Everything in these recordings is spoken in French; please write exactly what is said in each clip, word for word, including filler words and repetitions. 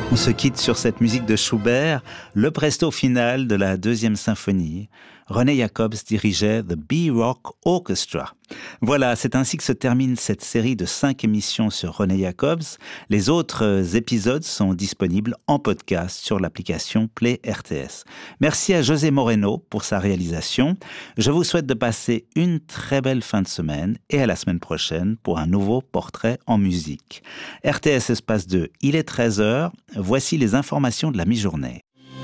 On se quitte sur cette musique de Schubert, le presto final de la deuxième symphonie. René Jacobs dirigeait The B-Rock Orchestra. Voilà, c'est ainsi que se termine cette série de cinq émissions sur René Jacobs. Les autres épisodes sont disponibles en podcast sur l'application Play R T S. Merci à José Moreno pour sa réalisation. Je vous souhaite de passer une très belle fin de semaine et à la semaine prochaine pour un nouveau portrait en musique. R T S Espace deux, il est treize heures. Voici les informations de la mi-journée.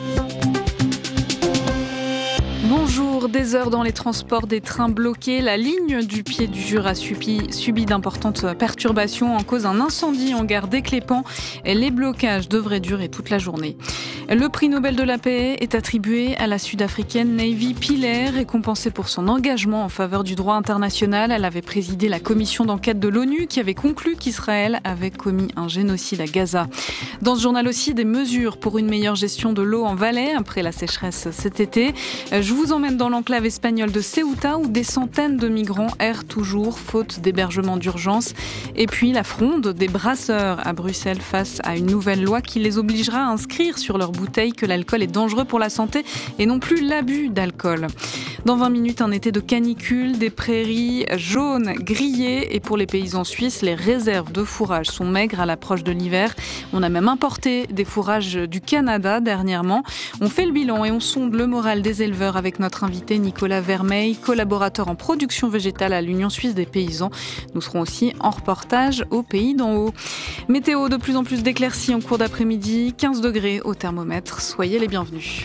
Bonjour, des heures dans les transports, des trains bloqués. La ligne du Pied du Jura subit, subit d'importantes perturbations en cause d'un incendie en gare d'Éclépant. Les blocages devraient durer toute la journée. Le prix Nobel de la paix est attribué à la Sud-Africaine Navy Pillay, récompensée pour son engagement en faveur du droit international. Elle avait présidé la commission d'enquête de l'ONU qui avait conclu qu'Israël avait commis un génocide à Gaza. Dans ce journal aussi, des mesures pour une meilleure gestion de l'eau en Valais après la sécheresse cet été. Je vous emmène dans l'enclave espagnole de Ceuta où des centaines de migrants errent toujours faute d'hébergement d'urgence. Et puis la fronde des brasseurs à Bruxelles face à une nouvelle loi qui les obligera à inscrire sur leur bouteille que l'alcool est dangereux pour la santé et non plus l'abus d'alcool. Dans vingt minutes, un été de canicule, des prairies jaunes, grillées et pour les paysans suisses, les réserves de fourrage sont maigres à l'approche de l'hiver. On a même importé des fourrages du Canada dernièrement. On fait le bilan et on sonde le moral des éleveurs avec notre invité Nicolas Vermeil, collaborateur en production végétale à l'Union suisse des paysans. Nous serons aussi en reportage au Pays d'en haut. Météo de plus en plus d'éclaircies en cours d'après-midi, quinze degrés au thermomètre. Soyez les bienvenus.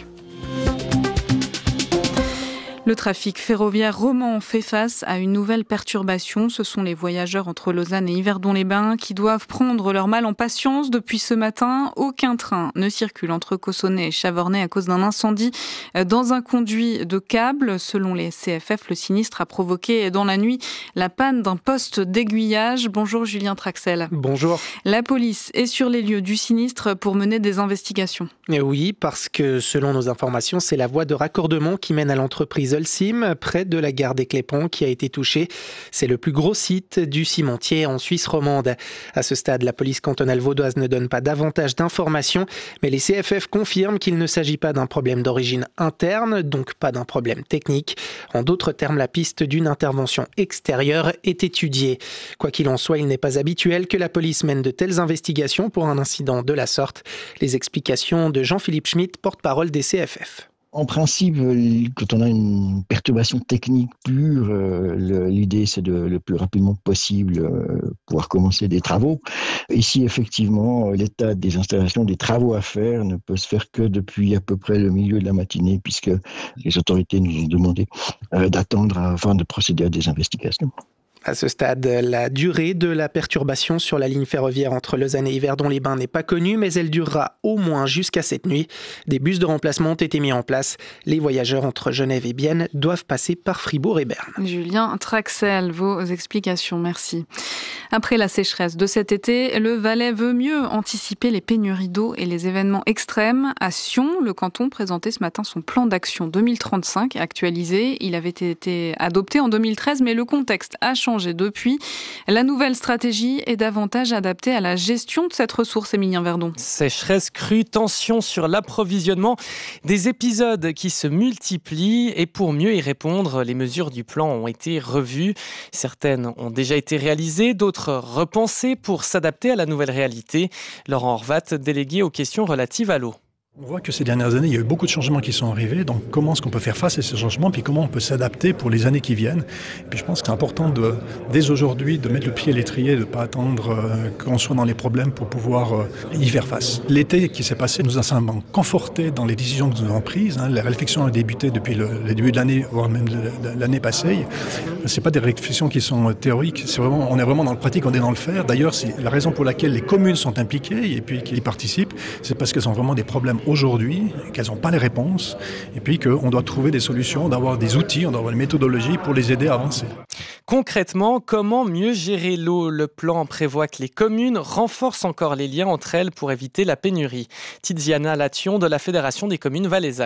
Le trafic ferroviaire roman fait face à une nouvelle perturbation. Ce sont les voyageurs entre Lausanne et Yverdon-les-Bains qui doivent prendre leur mal en patience. Depuis ce matin, aucun train ne circule entre Cossonay et Chavornay à cause d'un incendie dans un conduit de câble. Selon les C F F, le sinistre a provoqué dans la nuit la panne d'un poste d'aiguillage. Bonjour Julien Traxel. Bonjour. La police est sur les lieux du sinistre pour mener des investigations. Et oui, parce que selon nos informations, c'est la voie de raccordement qui mène à l'entreprise Holcim, près de la gare d'Éclépont, qui a été touchée. C'est le plus gros site du cimentier en Suisse romande. À ce stade, la police cantonale vaudoise ne donne pas davantage d'informations, mais les C F F confirment qu'il ne s'agit pas d'un problème d'origine interne, donc pas d'un problème technique. En d'autres termes, la piste d'une intervention extérieure est étudiée. Quoi qu'il en soit, il n'est pas habituel que la police mène de telles investigations pour un incident de la sorte. Les explications de Jean-Philippe Schmitt, porte-parole des C F F. En principe, quand on a une perturbation technique pure, euh, l'idée c'est de le plus rapidement possible euh, pouvoir commencer des travaux. Ici, effectivement, l'état des installations, des travaux à faire ne peut se faire que depuis à peu près le milieu de la matinée, puisque les autorités nous ont demandé euh, d'attendre afin de procéder à des investigations. À ce stade, la durée de la perturbation sur la ligne ferroviaire entre Lausanne et Yverdon-les-Bains n'est pas connue, mais elle durera au moins jusqu'à cette nuit. Des bus de remplacement ont été mis en place. Les voyageurs entre Genève et Bienne doivent passer par Fribourg et Berne. Julien Traxel, vos explications, merci. Après la sécheresse de cet été, le Valais veut mieux anticiper les pénuries d'eau et les événements extrêmes. À Sion, le canton présentait ce matin son plan d'action deux mille trente-cinq actualisé. Il avait été adopté en deux mille treize, mais le contexte a changé depuis. La nouvelle stratégie est davantage adaptée à la gestion de cette ressource, Émilien Verdon. Sécheresse, crue, tension sur l'approvisionnement, des épisodes qui se multiplient et pour mieux y répondre, les mesures du plan ont été revues. Certaines ont déjà été réalisées, d'autres repensées pour s'adapter à la nouvelle réalité. Laurent Horvat, délégué aux questions relatives à l'eau. On voit que ces dernières années, il y a eu beaucoup de changements qui sont arrivés. Donc, comment est-ce qu'on peut faire face à ces changements, puis comment on peut s'adapter pour les années qui viennent. Et puis, je pense que c'est important, de, dès aujourd'hui, de mettre le pied à l'étrier, de ne pas attendre euh, qu'on soit dans les problèmes pour pouvoir euh, y faire face. L'été qui s'est passé nous a simplement confortés dans les décisions que nous avons prises. Hein. La réflexion a débuté depuis le, le début de l'année, voire même l'année passée. Ce n'est pas des réflexions qui sont théoriques. C'est vraiment, on est vraiment dans le pratique, on est dans le faire. D'ailleurs, c'est la raison pour laquelle les communes sont impliquées et puis qui y participent. C'est parce qu'elles ont vraiment des problèmes aujourd'hui, qu'elles n'ont pas les réponses, et puis qu'on doit trouver des solutions, d'avoir des outils, on doit avoir une méthodologie pour les aider à avancer. Concrètement, comment mieux gérer l'eau ? Le plan prévoit que les communes renforcent encore les liens entre elles pour éviter la pénurie. Tiziana Lation de la Fédération des communes valaisannes.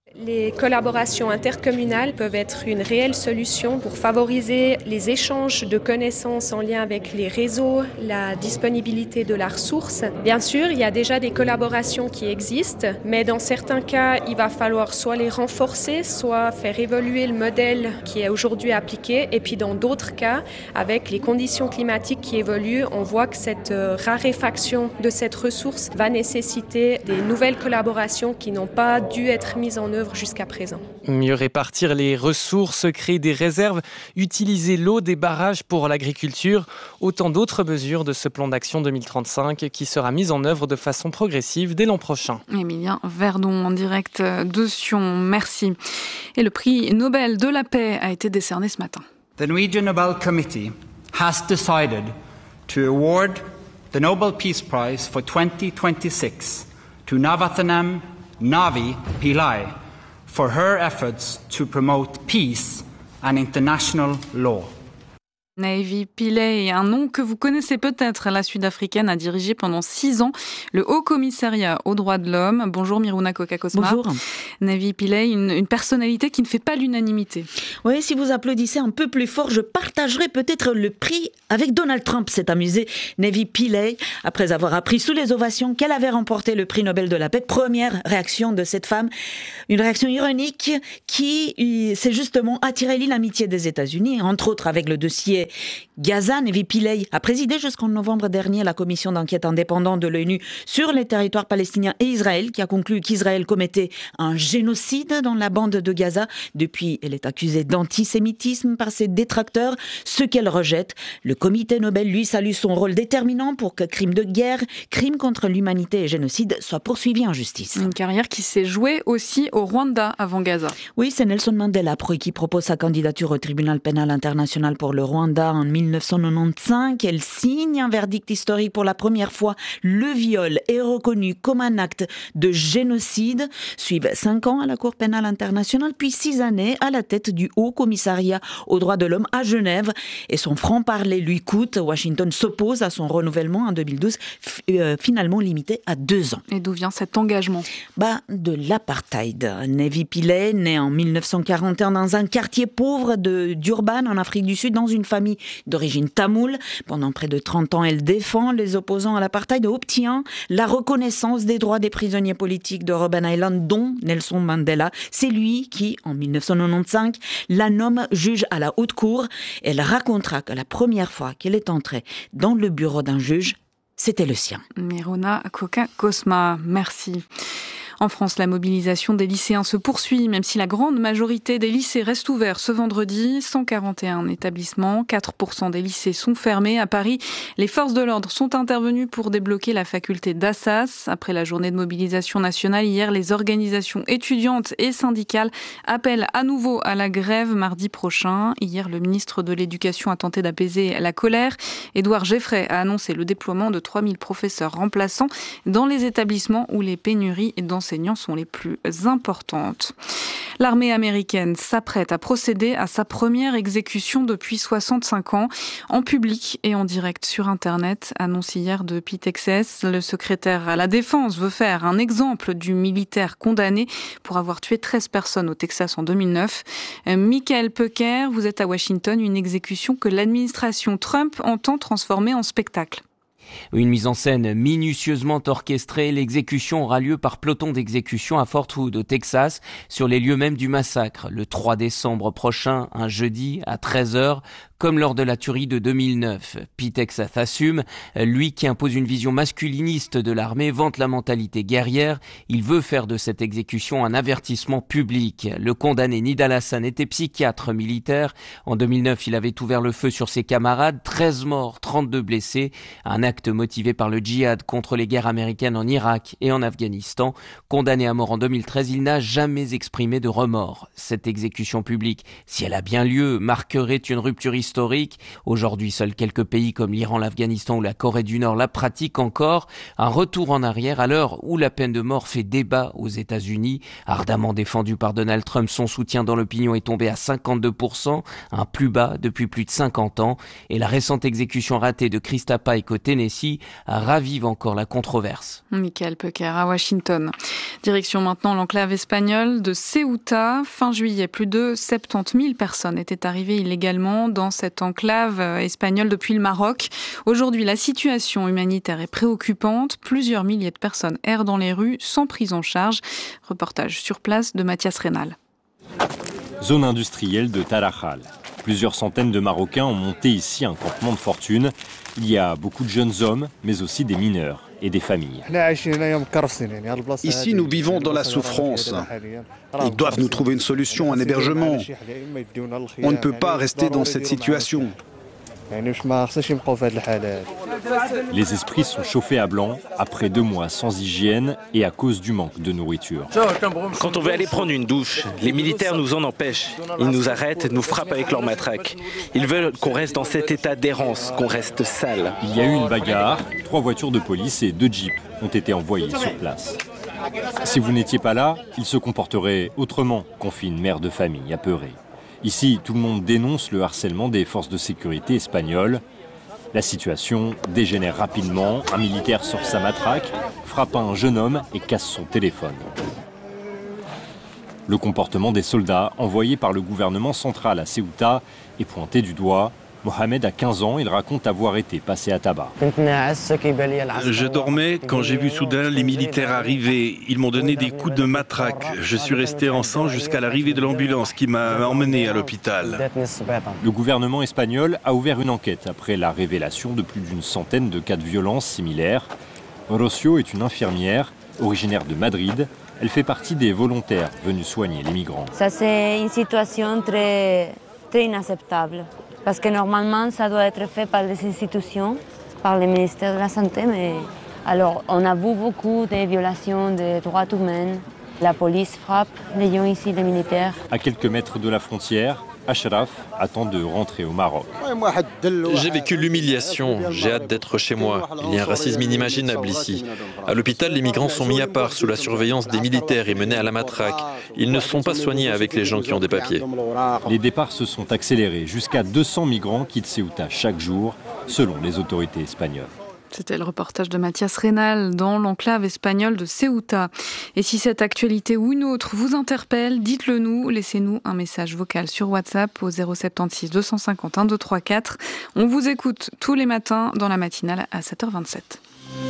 Les collaborations intercommunales peuvent être une réelle solution pour favoriser les échanges de connaissances en lien avec les réseaux, la disponibilité de la ressource. Bien sûr, il y a déjà des collaborations qui existent, mais dans certains cas, il va falloir soit les renforcer, soit faire évoluer le modèle qui est aujourd'hui appliqué. Et puis dans d'autres cas, avec les conditions climatiques qui évoluent, on voit que cette raréfaction de cette ressource va nécessiter des nouvelles collaborations qui n'ont pas dû être mises en œuvre jusqu'à présent. Mieux répartir les ressources, créer des réserves, utiliser l'eau des barrages pour l'agriculture, autant d'autres mesures de ce plan d'action deux mille trente-cinq qui sera mis en œuvre de façon progressive dès l'an prochain. Émilien Verdon en direct de Sion, merci. Et le prix Nobel de la paix a été décerné ce matin. The Norwegian Nobel Committee has decided to award the Nobel Peace Prize for twenty twenty-six to Navathanam Navi Pillai for her efforts to promote peace and international law. Navi Pillay, un nom que vous connaissez peut-être. La Sud-Africaine a dirigé pendant six ans le Haut Commissariat aux droits de l'homme. Bonjour Miruna Koka-Kosma. Bonjour. Navi Pillay, une, une personnalité qui ne fait pas l'unanimité. Oui, si vous applaudissez un peu plus fort, je partagerai peut-être le prix avec Donald Trump. C'est amusé. Navi Pillay, après avoir appris sous les ovations qu'elle avait remporté le prix Nobel de la paix, première réaction de cette femme, une réaction ironique qui s'est justement attiré l'inamitié des États-Unis, entre autres avec le dossier Gaza. Navi Pillay a présidé jusqu'en novembre dernier la commission d'enquête indépendante de l'ONU sur les territoires palestiniens et Israël, qui a conclu qu'Israël commettait un génocide dans la bande de Gaza. Depuis, elle est accusée d'antisémitisme par ses détracteurs, ce qu'elle rejette. Le comité Nobel, lui, salue son rôle déterminant pour que crimes de guerre, crimes contre l'humanité et génocide soient poursuivis en justice. Une carrière qui s'est jouée aussi au Rwanda avant Gaza. Oui, c'est Nelson Mandela qui propose sa candidature au tribunal pénal international pour le Rwanda en mille neuf cent quatre-vingt-quinze. Elle signe un verdict historique pour la première fois. Le viol est reconnu comme un acte de génocide. Suivent cinq ans à la Cour pénale internationale, puis six années à la tête du Haut Commissariat aux droits de l'homme à Genève. Et son franc-parler lui coûte. Washington s'oppose à son renouvellement en deux mille douze, euh, finalement limité à deux ans. Et d'où vient cet engagement ? Bah, de l'apartheid. Navi Pillay, née en mille neuf cent quarante et un dans un quartier pauvre de d'Urban en Afrique du Sud, dans une famille d'origine tamoule. Pendant près de trente ans, elle défend les opposants à l'apartheid et obtient la reconnaissance des droits des prisonniers politiques de Robben Island, dont Nelson Mandela. C'est lui qui, en mille neuf cent quatre-vingt-quinze, la nomme juge à la haute cour. Elle racontera que la première fois qu'elle est entrée dans le bureau d'un juge, c'était le sien. Miruna Koka-Kosma, merci. En France, la mobilisation des lycéens se poursuit, même si la grande majorité des lycées restent ouverts ce vendredi. cent quarante et un établissements, quatre pour cent des lycées sont fermés. À Paris, les forces de l'ordre sont intervenues pour débloquer la faculté d'Assas. Après la journée de mobilisation nationale, hier, les organisations étudiantes et syndicales appellent à nouveau à la grève mardi prochain. Hier, le ministre de l'Éducation a tenté d'apaiser la colère. Édouard Geffray a annoncé le déploiement de trois mille professeurs remplaçants dans les établissements où les pénuries d'enseignants sont les plus importantes. L'armée américaine s'apprête à procéder à sa première exécution depuis soixante-cinq ans, en public et en direct sur Internet, annonce hier de Pete Hegseth. Le secrétaire à la Défense veut faire un exemple du militaire condamné pour avoir tué treize personnes au Texas en deux mille neuf. Michael Pecker, vous êtes à Washington, une exécution que l'administration Trump entend transformer en spectacle. Une mise en scène minutieusement orchestrée, l'exécution aura lieu par peloton d'exécution à Fort Hood, au Texas, sur les lieux mêmes du massacre, le trois décembre prochain, un jeudi, à treize heures, comme lors de la tuerie de deux mille neuf. Pete Hegseth assume, lui qui impose une vision masculiniste de l'armée, vante la mentalité guerrière. Il veut faire de cette exécution un avertissement public. Le condamné Nidal Hassan était psychiatre militaire. En deux mille neuf, il avait ouvert le feu sur ses camarades, treize morts, trente-deux blessés. Un acte motivé par le djihad contre les guerres américaines en Irak et en Afghanistan. Condamné à mort en deux mille treize, il n'a jamais exprimé de remords. Cette exécution publique, si elle a bien lieu, marquerait une rupture historique historique. Aujourd'hui, seuls quelques pays comme l'Iran, l'Afghanistan ou la Corée du Nord la pratiquent encore. Un retour en arrière à l'heure où la peine de mort fait débat aux États-Unis. Ardemment défendu par Donald Trump, son soutien dans l'opinion est tombé à cinquante-deux pour cent, un plus bas depuis plus de cinquante ans. Et la récente exécution ratée de Krista Pike au Tennessee ravive encore la controverse. Michael Pecker à Washington. Direction maintenant l'enclave espagnole de Ceuta. Fin juillet, plus de soixante-dix mille personnes étaient arrivées illégalement dans cette enclave espagnole depuis le Maroc. Aujourd'hui, la situation humanitaire est préoccupante. Plusieurs milliers de personnes errent dans les rues sans prise en charge. Reportage sur place de Mathias Rénal. Zone industrielle de Tarajal. Plusieurs centaines de Marocains ont monté ici un campement de fortune. Il y a beaucoup de jeunes hommes, mais aussi des mineurs et des familles. Ici, nous vivons dans la souffrance. Ils doivent nous trouver une solution, un hébergement. On ne peut pas rester dans cette situation. Les esprits sont chauffés à blanc après deux mois sans hygiène et à cause du manque de nourriture. Quand on veut aller prendre une douche, les militaires nous en empêchent. Ils nous arrêtent, nous frappent avec leurs matraques. Ils veulent qu'on reste dans cet état d'errance, qu'on reste sale. Il y a eu une bagarre, trois voitures de police et deux jeeps ont été envoyés sur place. Si vous n'étiez pas là, ils se comporteraient autrement, confie une mère de famille apeurée. Ici, tout le monde dénonce le harcèlement des forces de sécurité espagnoles. La situation dégénère rapidement. Un militaire sort sa matraque, frappe un jeune homme et casse son téléphone. Le comportement des soldats envoyés par le gouvernement central à Ceuta est pointé du doigt. Mohamed a quinze ans, il raconte avoir été passé à tabac. Je dormais quand j'ai vu soudain les militaires arriver. Ils m'ont donné des coups de matraque. Je suis resté en sang jusqu'à l'arrivée de l'ambulance qui m'a emmené à l'hôpital. Le gouvernement espagnol a ouvert une enquête après la révélation de plus d'une centaine de cas de violence similaires. Rocio est une infirmière originaire de Madrid. Elle fait partie des volontaires venus soigner les migrants. Ça, c'est une situation très, très inacceptable. Parce que normalement, ça doit être fait par les institutions, par le ministère de la Santé. Mais alors, on a vu beaucoup de violations des droits humains. La police frappe les gens ici, les militaires. À quelques mètres de la frontière, Ashraf attend de rentrer au Maroc. J'ai vécu l'humiliation, j'ai hâte d'être chez moi. Il y a un racisme inimaginable ici. À l'hôpital, les migrants sont mis à part sous la surveillance des militaires et menés à la matraque. Ils ne sont pas soignés avec les gens qui ont des papiers. Les départs se sont accélérés. Jusqu'à deux cents migrants quittent Ceuta chaque jour, selon les autorités espagnoles. C'était le reportage de Mathias Rénal dans l'enclave espagnole de Ceuta. Et si cette actualité ou une autre vous interpelle, dites-le nous, laissez-nous un message vocal sur WhatsApp au zéro sept six deux cinq un deux trois quatre. On vous écoute tous les matins dans la matinale à sept heures vingt-sept.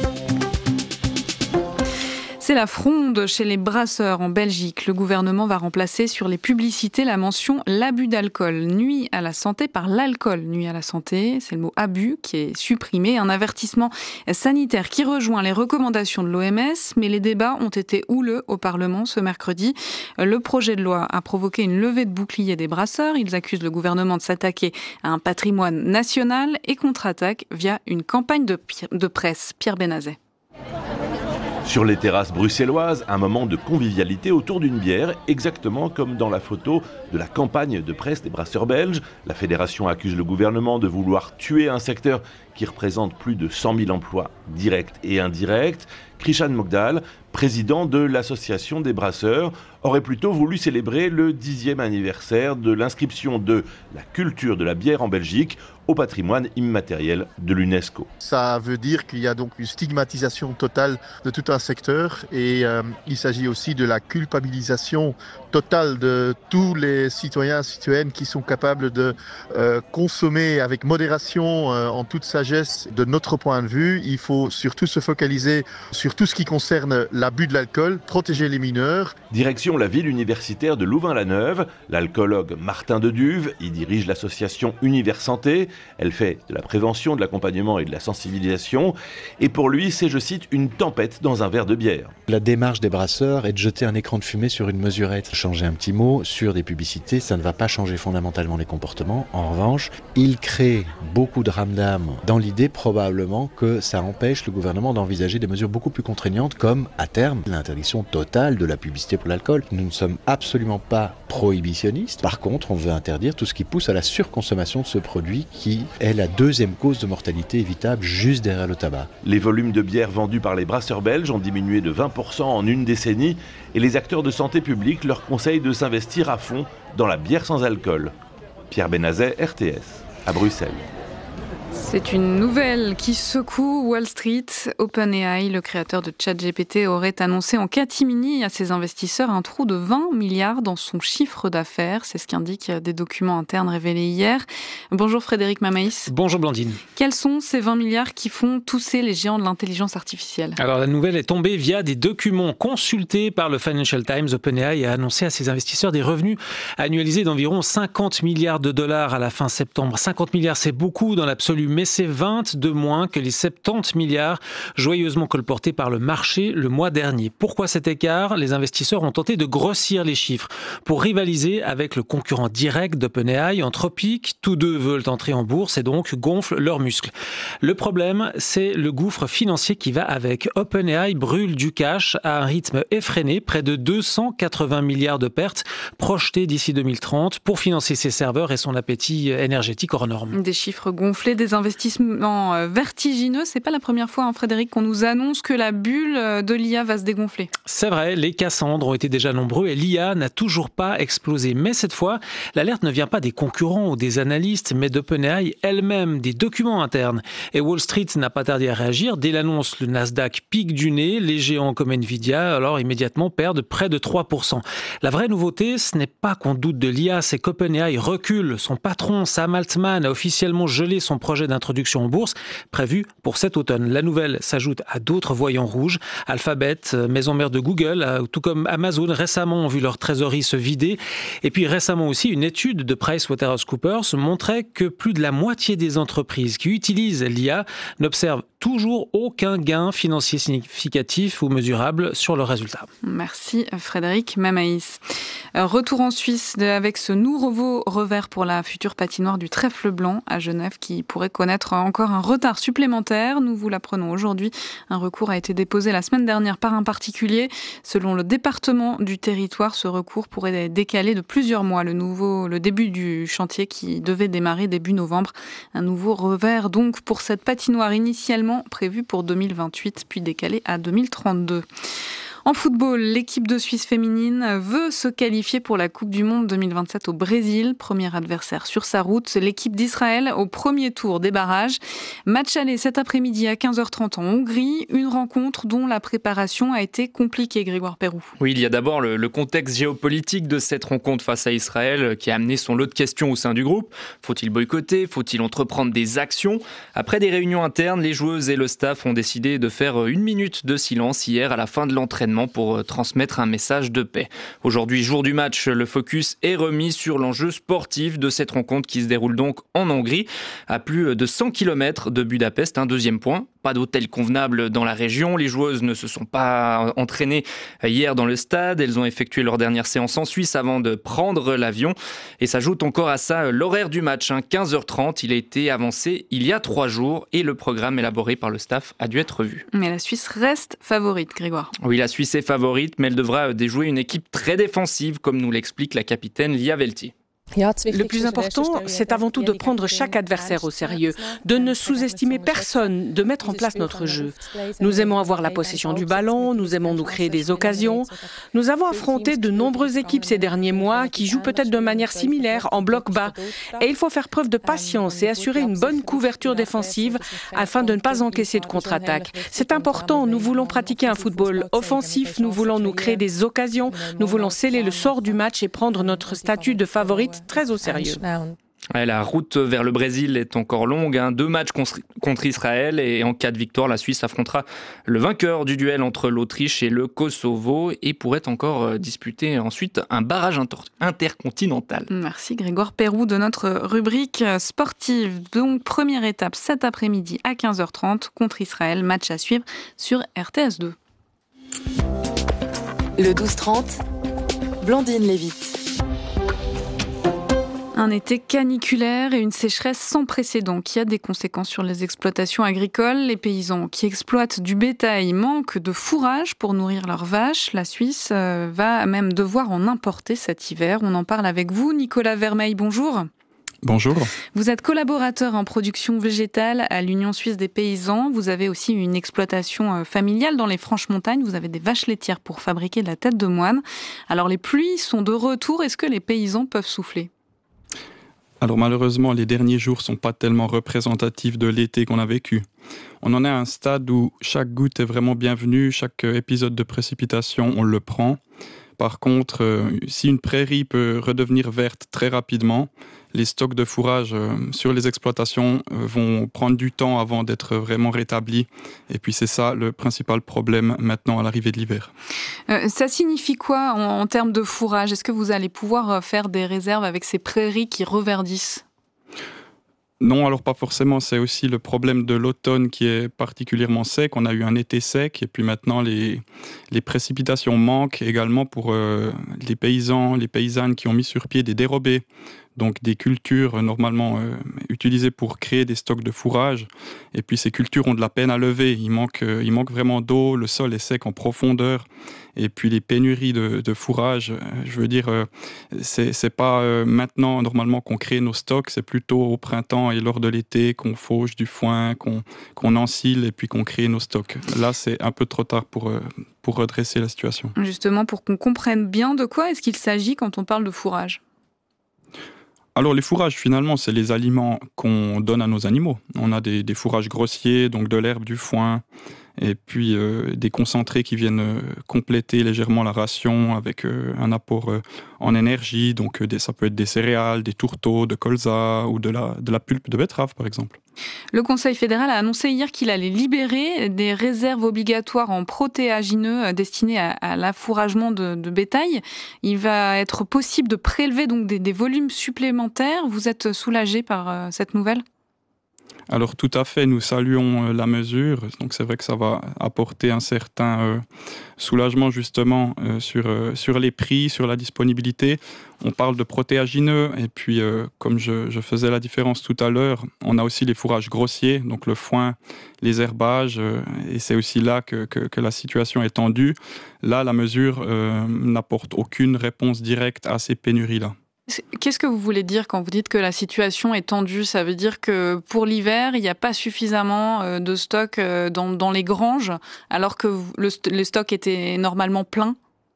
C'est la fronde chez les brasseurs en Belgique. Le gouvernement va remplacer sur les publicités la mention « l'abus d'alcool nuit à la santé » par « l'alcool nuit à la santé ». C'est le mot « abus » qui est supprimé. Un avertissement sanitaire qui rejoint les recommandations de l'O M S. Mais les débats ont été houleux au Parlement ce mercredi. Le projet de loi a provoqué une levée de bouclier des brasseurs. Ils accusent le gouvernement de s'attaquer à un patrimoine national et contre-attaquent via une campagne de, de presse. Pierre Benazet. Sur les terrasses bruxelloises, un moment de convivialité autour d'une bière, exactement comme dans la photo de la campagne de presse des brasseurs belges. La fédération accuse le gouvernement de vouloir tuer un secteur qui représente plus de cent mille emplois directs et indirects. Christian Mogdal, président de l'association des brasseurs, aurait plutôt voulu célébrer le dixième anniversaire de l'inscription de la culture de la bière en Belgique au patrimoine immatériel de l'UNESCO. Ça veut dire qu'il y a donc une stigmatisation totale de tout un secteur et euh, il s'agit aussi de la culpabilisation totale de tous les citoyens et citoyennes qui sont capables de euh, consommer avec modération, euh, en toute sagesse. De notre point de vue, il faut surtout se focaliser sur tout ce qui concerne l'abus de l'alcool, protéger les mineurs. Direction la ville universitaire de Louvain-la-Neuve. L'alcoologue Martin Deduve y dirige l'association Univers Santé. Elle fait de la prévention, de l'accompagnement et de la sensibilisation. Et pour lui, c'est, je cite, une tempête dans un verre de bière. La démarche des brasseurs est de jeter un écran de fumée sur une mesurette. Changer un petit mot sur des publicités, ça ne va pas changer fondamentalement les comportements. En revanche, il crée beaucoup de ramdam dans l'idée probablement que ça empêche le gouvernement d'envisager des mesures beaucoup plus contraignantes comme, à terme, l'interdiction totale de la publicité pour l'alcool. Nous ne sommes absolument pas prohibitionnistes. Par contre, on veut interdire tout ce qui pousse à la surconsommation de ce produit qui est la deuxième cause de mortalité évitable juste derrière le tabac. Les volumes de bière vendus par les brasseurs belges ont diminué de vingt pour cent en une décennie et les acteurs de santé publique leur conseillent de s'investir à fond dans la bière sans alcool. Pierre Benazet, R T S, à Bruxelles. C'est une nouvelle qui secoue Wall Street. OpenAI, le créateur de ChatGPT, aurait annoncé en catimini à ses investisseurs un trou de vingt milliards dans son chiffre d'affaires. C'est ce qu'indiquent des documents internes révélés hier. Bonjour Frédéric Mamaïs. Bonjour Blandine. Quels sont ces vingt milliards qui font tousser les géants de l'intelligence artificielle ? Alors la nouvelle est tombée via des documents consultés par le Financial Times. OpenAI a annoncé à ses investisseurs des revenus annualisés d'environ cinquante milliards de dollars à la fin septembre. cinquante milliards, c'est beaucoup dans l'absolu, mais c'est vingt de moins que les soixante-dix milliards joyeusement colportés par le marché le mois dernier. Pourquoi cet écart ? Les investisseurs ont tenté de grossir les chiffres pour rivaliser avec le concurrent direct d'OpenAI, Anthropic. Tous deux veulent entrer en bourse et donc gonflent leurs muscles. Le problème, c'est le gouffre financier qui va avec. OpenAI brûle du cash à un rythme effréné, près de deux cent quatre-vingts milliards de pertes projetées d'ici deux mille trente pour financer ses serveurs et son appétit énergétique hors norme. Des chiffres gonflés, des investissements vertigineux. C'est pas la première fois, hein, Frédéric, qu'on nous annonce que la bulle de l'I A va se dégonfler. C'est vrai, les Cassandres ont été déjà nombreux et l'I A n'a toujours pas explosé. Mais cette fois, l'alerte ne vient pas des concurrents ou des analystes, mais d'OpenAI elle-même, des documents internes. Et Wall Street n'a pas tardé à réagir. Dès l'annonce, le Nasdaq pique du nez. Les géants comme Nvidia, alors immédiatement, perdent près de trois pour cent. La vraie nouveauté, ce n'est pas qu'on doute de l'I A, c'est qu'OpenAI recule. Son patron, Sam Altman, a officiellement gelé son projet d'introduction en bourse, prévue pour cet automne. La nouvelle s'ajoute à d'autres voyants rouges. Alphabet, maison mère de Google, tout comme Amazon, récemment ont vu leur trésorerie se vider. Et puis récemment aussi, une étude de PricewaterhouseCoopers montrait que plus de la moitié des entreprises qui utilisent l'I A n'observent toujours aucun gain financier significatif ou mesurable sur leurs résultats. Merci Frédéric Mamaïs. Retour en Suisse avec ce nouveau revers pour la future patinoire du Trèfle Blanc à Genève qui pourrait connaître encore un retard supplémentaire. Nous vous l'apprenons aujourd'hui. Un recours a été déposé la semaine dernière par un particulier. Selon le département du territoire, ce recours pourrait décaler de plusieurs mois le, nouveau, le début du chantier qui devait démarrer début novembre. Un nouveau revers donc pour cette patinoire initialement prévue pour deux mille vingt-huit puis décalée à deux mille trente-deux. En football, l'équipe de Suisse féminine veut se qualifier pour la Coupe du Monde deux mille vingt-sept au Brésil. Premier adversaire sur sa route, l'équipe d'Israël au premier tour des barrages. Match aller cet après-midi à quinze heures trente en Hongrie. Une rencontre dont la préparation a été compliquée, Grégoire Perroux. Oui, il y a d'abord le, le contexte géopolitique de cette rencontre face à Israël qui a amené son lot de questions au sein du groupe. Faut-il boycotter ? Faut-il entreprendre des actions ? Après des réunions internes, les joueuses et le staff ont décidé de faire une minute de silence hier à la fin de l'entraînement pour transmettre un message de paix. Aujourd'hui, jour du match, le focus est remis sur l'enjeu sportif de cette rencontre qui se déroule donc en Hongrie, à plus de cent kilomètres de Budapest. Un deuxième point, pas d'hôtel convenable dans la région. Les joueuses ne se sont pas entraînées hier dans le stade. Elles ont effectué leur dernière séance en Suisse avant de prendre l'avion. Et s'ajoute encore à ça l'horaire du match, hein, quinze heures trente. Il a été avancé il y a trois jours et le programme élaboré par le staff a dû être revu. Mais la Suisse reste favorite, Grégoire. Oui, la Suisse est favorite, mais elle devra déjouer une équipe très défensive, comme nous l'explique la capitaine Lia Velti. Le plus important, c'est avant tout de prendre chaque adversaire au sérieux, de ne sous-estimer personne, de mettre en place notre jeu. Nous aimons avoir la possession du ballon, nous aimons nous créer des occasions. Nous avons affronté de nombreuses équipes ces derniers mois qui jouent peut-être de manière similaire, en bloc bas. Et il faut faire preuve de patience et assurer une bonne couverture défensive afin de ne pas encaisser de contre-attaque. C'est important, nous voulons pratiquer un football offensif, nous voulons nous créer des occasions, nous voulons sceller le sort du match et prendre notre statut de favorite très au sérieux. Ouais, la route vers le Brésil est encore longue. Hein. Deux matchs contre Israël et en cas de victoire, la Suisse affrontera le vainqueur du duel entre l'Autriche et le Kosovo et pourrait encore disputer ensuite un barrage inter- intercontinental. Merci Grégoire Perroux de notre rubrique sportive. Donc première étape cet après-midi à quinze heures trente contre Israël. Match à suivre sur R T S deux. Le douze trente, Blandine Lévite. Un été caniculaire et une sécheresse sans précédent qui a des conséquences sur les exploitations agricoles. Les paysans qui exploitent du bétail manquent de fourrage pour nourrir leurs vaches. La Suisse va même devoir en importer cet hiver. On en parle avec vous, Nicolas Vermeil, bonjour. Bonjour. Vous êtes collaborateur en production végétale à l'Union suisse des paysans. Vous avez aussi une exploitation familiale dans les Franches-Montagnes. Vous avez des vaches laitières pour fabriquer de la tête de moine. Alors les pluies sont de retour. Est-ce que les paysans peuvent souffler ? Alors malheureusement, les derniers jours ne sont pas tellement représentatifs de l'été qu'on a vécu. On en est à un stade où chaque goutte est vraiment bienvenue, chaque épisode de précipitation, on le prend. Par contre, euh, si une prairie peut redevenir verte très rapidement, les stocks de fourrage euh, sur les exploitations euh, vont prendre du temps avant d'être vraiment rétablis. Et puis c'est ça le principal problème maintenant à l'arrivée de l'hiver. Euh, ça signifie quoi en, en termes de fourrage ? Est-ce que vous allez pouvoir faire des réserves avec ces prairies qui reverdissent ? Non, alors pas forcément. C'est aussi le problème de l'automne qui est particulièrement sec. On a eu un été sec et puis maintenant les, les précipitations manquent également pour euh, les paysans, les paysannes qui ont mis sur pied des dérobés. Donc des cultures normalement euh, utilisées pour créer des stocks de fourrage. Et puis ces cultures ont de la peine à lever. Il manque, euh, il manque vraiment d'eau, le sol est sec en profondeur. Et puis les pénuries de, de fourrage, euh, je veux dire, euh, c'est, c'est pas euh, maintenant normalement qu'on crée nos stocks, c'est plutôt au printemps et lors de l'été qu'on fauche du foin, qu'on, qu'on ensile et puis qu'on crée nos stocks. Là, c'est un peu trop tard pour, euh, pour redresser la situation. Justement, pour qu'on comprenne bien de quoi est-ce qu'il s'agit quand on parle de fourrage ? Alors les fourrages, finalement, c'est les aliments qu'on donne à nos animaux. On a des, des fourrages grossiers, donc de l'herbe, du foin, et puis euh, des concentrés qui viennent euh, compléter légèrement la ration avec euh, un apport euh, en énergie. Donc euh, des, ça peut être des céréales, des tourteaux, de colza ou de la, de la pulpe de betterave, par exemple. Le Conseil fédéral a annoncé hier qu'il allait libérer des réserves obligatoires en protéagineux destinés à, à l'affouragement de, de bétail. Il va être possible de prélever donc des, des volumes supplémentaires. Vous êtes soulagé par euh, cette nouvelle ? Alors tout à fait, nous saluons la mesure. Donc c'est vrai que ça va apporter un certain euh, soulagement justement euh, sur, euh, sur les prix, sur la disponibilité. On parle de protéagineux et puis euh, comme je, je faisais la différence tout à l'heure, on a aussi les fourrages grossiers, donc le foin, les herbages euh, et c'est aussi là que, que, que la situation est tendue. Là, la mesure euh, n'apporte aucune réponse directe à ces pénuries-là. Qu'est-ce que vous voulez dire quand vous dites que la situation est tendue ? Ça veut dire que pour l'hiver, il n'y a pas suffisamment de stock dans, dans les granges, alors que le, les stocks étaient normalement pleins ?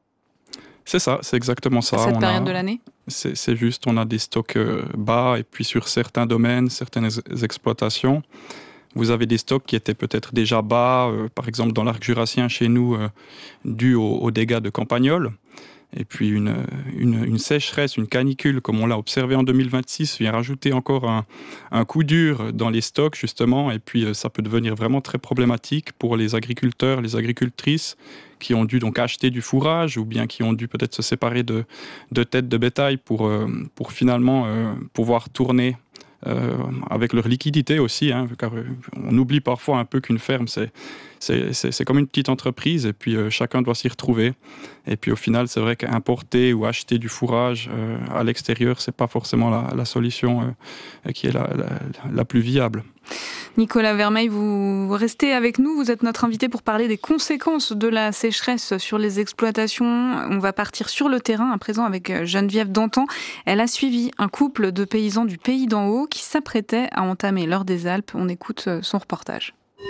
C'est ça, c'est exactement ça. À cette on période a, de l'année ? c'est, c'est juste, on a des stocks bas, et puis sur certains domaines, certaines exploitations, vous avez des stocks qui étaient peut-être déjà bas, euh, par exemple dans l'arc jurassien chez nous, euh, dû aux, aux dégâts de campagnols. Et puis une, une, une sécheresse, une canicule, comme on l'a observé en deux mille vingt-six, vient rajouter encore un, un coup dur dans les stocks, justement. Et puis ça peut devenir vraiment très problématique pour les agriculteurs, les agricultrices qui ont dû donc acheter du fourrage ou bien qui ont dû peut-être se séparer de, de têtes de bétail pour, pour finalement euh, pouvoir tourner Euh, avec leur liquidité aussi, hein, car euh, on oublie parfois un peu qu'une ferme, c'est, c'est, c'est, c'est comme une petite entreprise, et puis euh, chacun doit s'y retrouver. Et puis au final, c'est vrai qu'importer ou acheter du fourrage euh, à l'extérieur, c'est pas forcément la, la solution euh, qui est la, la, la plus viable. Nicolas Vermeil, vous restez avec nous. Vous êtes notre invité pour parler des conséquences de la sécheresse sur les exploitations. On va partir sur le terrain à présent avec Geneviève Dantan. Elle a suivi un couple de paysans du Pays d'en Haut qui s'apprêtait à entamer l'heure des Alpes. On écoute son reportage.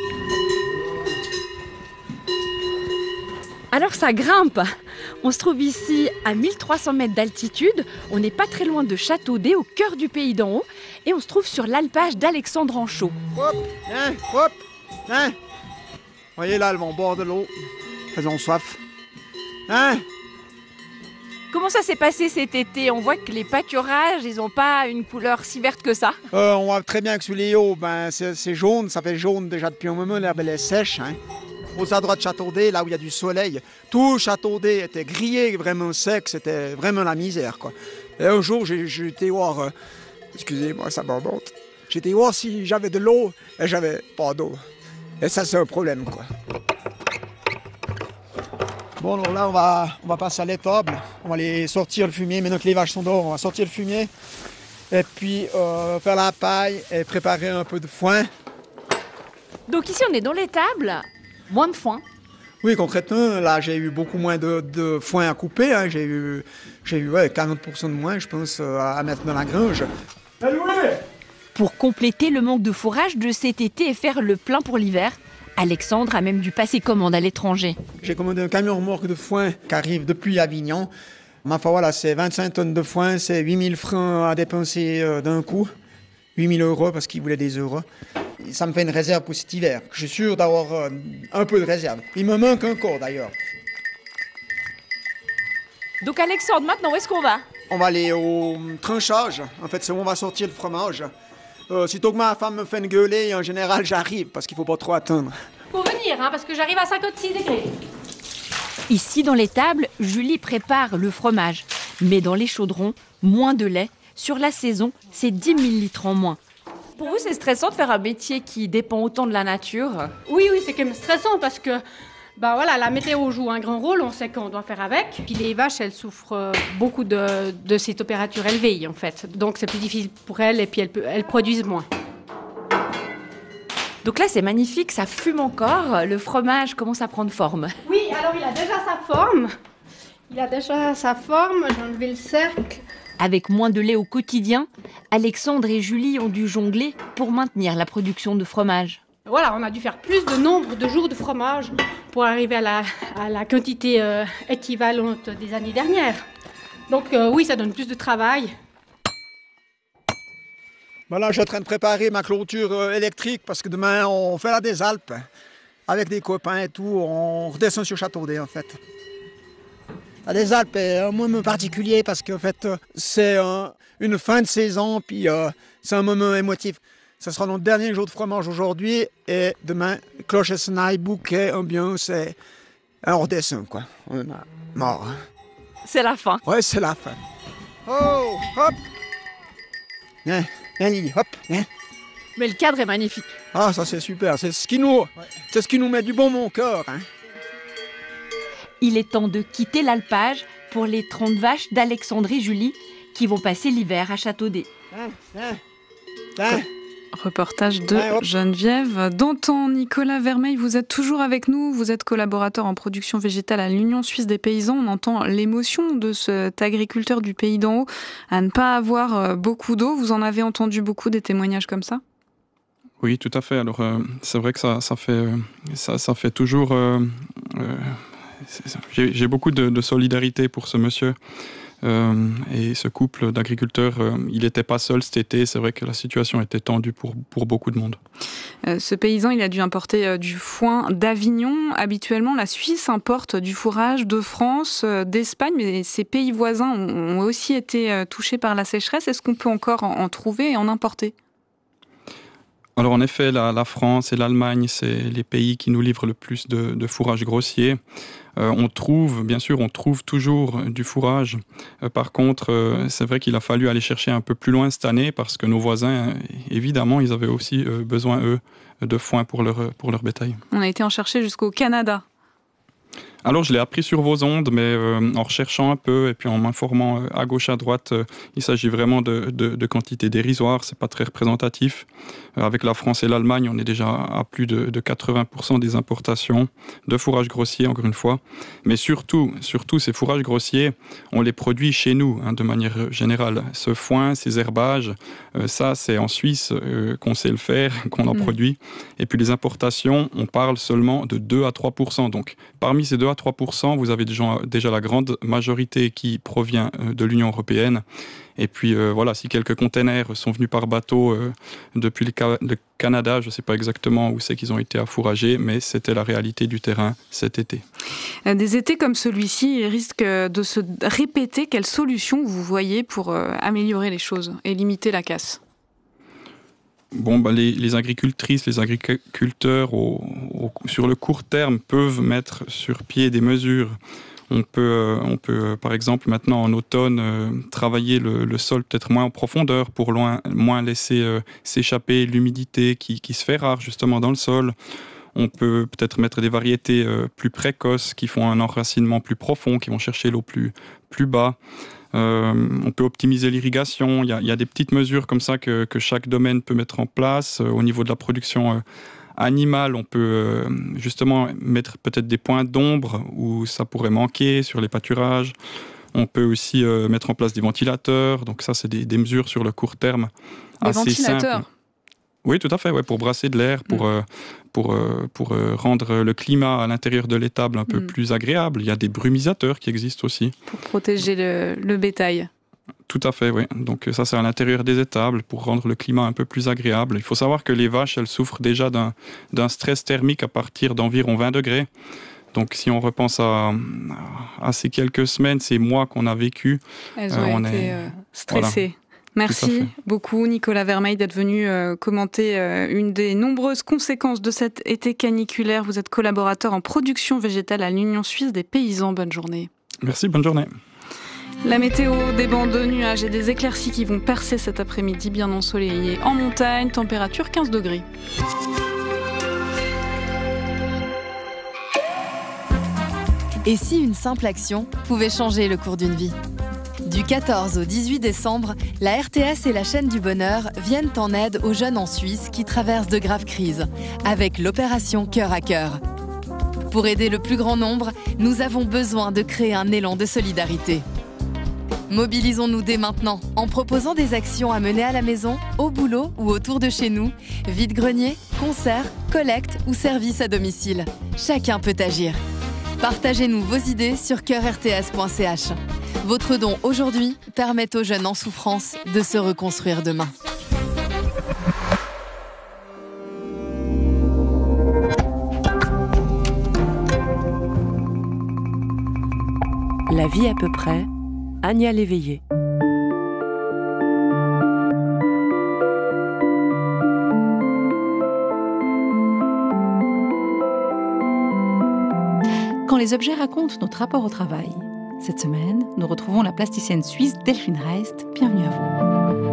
Alors ça grimpe. On se trouve ici à mille trois cents mètres d'altitude. On n'est pas très loin de Châteaudet, au cœur du Pays d'en Haut. Et on se trouve sur l'alpage d'Alexandre Anchaud. Hop, hein, hop, hein. Voyez là, elles vont au bord de l'eau. Elles ont soif. Hein? Comment ça s'est passé cet été ? On voit que les pâturages, ils n'ont pas une couleur si verte que ça. Euh, on voit très bien que sur les hauts, ben, c'est, c'est jaune. Ça fait jaune déjà depuis un moment. L'herbe elle est sèche. Hein. Aux endroits de Châteaudet, là où il y a du soleil, tout Châteaudet était grillé, vraiment sec, c'était vraiment la misère, quoi. Et un jour, j'ai, j'ai été voir, euh, excusez-moi, ça m'embête, j'ai été voir si j'avais de l'eau, et j'avais pas d'eau. Et ça, c'est un problème, quoi. Bon, alors là, on va, on va passer à l'étable, on va aller sortir le fumier, maintenant que les vaches sont dehors, on va sortir le fumier, et puis euh, faire la paille et préparer un peu de foin. Donc ici, on est dans l'étable, moins de foin. Oui, concrètement, là, j'ai eu beaucoup moins de, de foin à couper. Hein. J'ai eu, j'ai eu ouais, quarante pour cent de moins, je pense, à mettre dans la grange. Pour compléter le manque de fourrage de cet été et faire le plein pour l'hiver, Alexandre a même dû passer commande à l'étranger. J'ai commandé un camion remorque de foin qui arrive depuis Avignon. Ma foi, voilà, c'est vingt-cinq tonnes de foin, c'est huit mille francs à dépenser euh, d'un coup. huit mille euros parce qu'il voulait des euros. Ça me fait une réserve pour cet hiver. Je suis sûr d'avoir euh, un peu de réserve. Il me manque encore d'ailleurs. Donc Alexandre, maintenant, où est-ce qu'on va? On va aller au tranchage. En fait, c'est où on va sortir le fromage. Euh, sitôt que ma femme me fait une gueuler, en général, j'arrive parce qu'il faut pas trop attendre. Faut venir, hein, parce que j'arrive à cinquante-six degrés. Ici, dans l'étable, Julie prépare le fromage. Mais dans les chaudrons, moins de lait. Sur la saison, c'est dix mille litres en moins. Pour vous, c'est stressant de faire un métier qui dépend autant de la nature? Oui, oui, c'est quand même stressant parce que bah voilà, la météo joue un grand rôle, on sait qu'on doit faire avec. Puis les vaches, elles souffrent beaucoup de, de ces températures élevées, en fait. Donc c'est plus difficile pour elles et puis elles, elles produisent moins. Donc là, c'est magnifique, ça fume encore. Le fromage commence à prendre forme. Oui, alors il a déjà sa forme. Il a déjà sa forme, j'ai enlevé le cercle. Avec moins de lait au quotidien, Alexandre et Julie ont dû jongler pour maintenir la production de fromage. Voilà, on a dû faire plus de nombre de jours de fromage pour arriver à la, à la quantité euh, équivalente des années dernières. Donc euh, oui, ça donne plus de travail. Voilà, je suis en train de préparer ma clôture euh, électrique parce que demain, on fait la des Alpes. Avec des copains et tout, on redescend sur Châteaudet, en fait. La des Alpes est un moment particulier parce qu'en fait, c'est euh, une fin de saison, puis euh, c'est un moment émotif. Ce sera notre dernier jour de fromage aujourd'hui et demain, cloche et senaille, bouquet, ambiance et on redescend, quoi. On est mort. Hein. C'est la fin. Ouais, c'est la fin. Oh, hop. Viens, viens Lily, hop, viens. Mais le cadre est magnifique. Ah, ça c'est super, c'est ce qui nous, ouais. c'est ce qui nous met du bon mon cœur. Hein. Il est temps de quitter l'alpage pour les trente vaches d'Alexandre et Julie qui vont passer l'hiver à Châteaudet. Viens, viens, viens. Reportage de Geneviève Dantan. Nicolas Vermeil, vous êtes toujours avec nous. Vous êtes collaborateur en production végétale à l'Union Suisse des Paysans. On entend l'émotion de cet agriculteur du pays d'en haut à ne pas avoir beaucoup d'eau. Vous en avez entendu beaucoup des témoignages comme ça? Oui, tout à fait. Alors, euh, c'est vrai que ça, ça, fait, ça, ça fait toujours... Euh, euh, j'ai, j'ai beaucoup de, de solidarité pour ce monsieur. Euh, et ce couple d'agriculteurs, euh, il n'était pas seul cet été. C'est vrai que la situation était tendue pour, pour beaucoup de monde. Euh, ce paysan, il a dû importer euh, du foin d'Avignon. Habituellement, la Suisse importe du fourrage de France, euh, d'Espagne, mais ces pays voisins ont, ont aussi été euh, touchés par la sécheresse. Est-ce qu'on peut encore en, en trouver et en importer ? Alors en effet, la, la France et l'Allemagne, c'est les pays qui nous livrent le plus de, de fourrage grossier. Euh, on trouve, bien sûr, on trouve toujours du fourrage. Euh, par contre, euh, c'est vrai qu'il a fallu aller chercher un peu plus loin cette année parce que nos voisins, évidemment, ils avaient aussi euh, besoin, eux, de foin pour leur, pour leur bétail. On a été en chercher jusqu'au Canada. Alors, je l'ai appris sur vos ondes, mais euh, en recherchant un peu et puis en m'informant euh, à gauche, à droite, euh, il s'agit vraiment de, de, de quantités dérisoires, c'est pas très représentatif. Euh, avec la France et l'Allemagne, on est déjà à plus de, de quatre-vingts pour cent des importations de fourrage grossier, encore une fois. Mais surtout, surtout ces fourrages grossiers, on les produit chez nous, hein, de manière générale. Ce foin, ces herbages, euh, ça, c'est en Suisse euh, qu'on sait le faire, qu'on en mmh. produit. Et puis les importations, on parle seulement de deux à trois pour cent. Donc, parmi ces deux à trois pour cent, vous avez déjà, déjà la grande majorité qui provient de l'Union européenne. Et puis euh, voilà, si quelques containers sont venus par bateau euh, depuis le, ca- le Canada, je ne sais pas exactement où c'est qu'ils ont été affouragés, mais c'était la réalité du terrain cet été. Des étés comme celui-ci risquent de se répéter. Quelle solution vous voyez pour euh, améliorer les choses et limiter la casse ? Bon, bah, les, les agricultrices, les agriculteurs, au, au, sur le court terme, peuvent mettre sur pied des mesures. On peut, euh, on peut euh, par exemple, maintenant en automne, euh, travailler le, le sol peut-être moins en profondeur pour loin, moins laisser euh, s'échapper l'humidité qui, qui se fait rare justement dans le sol. On peut peut-être mettre des variétés euh, plus précoces qui font un enracinement plus profond, qui vont chercher l'eau plus, plus bas. Euh, on peut optimiser l'irrigation. Il y a, il y a des petites mesures comme ça que, que chaque domaine peut mettre en place. Euh, au niveau de la production euh, animale, on peut euh, justement mettre peut-être des points d'ombre où ça pourrait manquer sur les pâturages. On peut aussi euh, mettre en place des ventilateurs. Donc ça, c'est des, des mesures sur le court terme des assez ventilateurs. simples. Oui, tout à fait, ouais, pour brasser de l'air, pour, mmh. euh, pour, euh, pour euh, rendre le climat à l'intérieur de l'étable un peu mmh. plus agréable. Il y a des brumisateurs qui existent aussi. Pour protéger le, le bétail. Tout à fait, oui. Donc ça, c'est à l'intérieur des étables pour rendre le climat un peu plus agréable. Il faut savoir que les vaches, elles souffrent déjà d'un, d'un stress thermique à partir d'environ vingt degrés. Donc si on repense à, à ces quelques semaines, ces mois qu'on a vécu, elles ont euh, on été est, euh, stressées. Voilà. Merci beaucoup Nicolas Vermeil d'être venu euh, commenter euh, une des nombreuses conséquences de cet été caniculaire. Vous êtes collaborateur en production végétale à l'Union Suisse des Paysans. Bonne journée. Merci, bonne journée. La météo, des bancs de nuages et des éclaircies qui vont percer cet après-midi bien ensoleillé en montagne, température quinze degrés. Et si une simple action pouvait changer le cours d'une vie ? Du quatorze au dix-huit décembre, la R T S et la chaîne du bonheur viennent en aide aux jeunes en Suisse qui traversent de graves crises, avec l'opération Cœur à Cœur. Pour aider le plus grand nombre, nous avons besoin de créer un élan de solidarité. Mobilisons-nous dès maintenant en proposant des actions à mener à la maison, au boulot ou autour de chez nous, vide-grenier, concerts, collectes ou services à domicile. Chacun peut agir. Partagez-nous vos idées sur cœur r t s point c h. Votre don aujourd'hui permet aux jeunes en souffrance de se reconstruire demain. La vie à peu près, Ania Léveillé. Quand les objets racontent notre rapport au travail, cette semaine, nous retrouvons la plasticienne suisse Delphine Reist. Bienvenue à vous.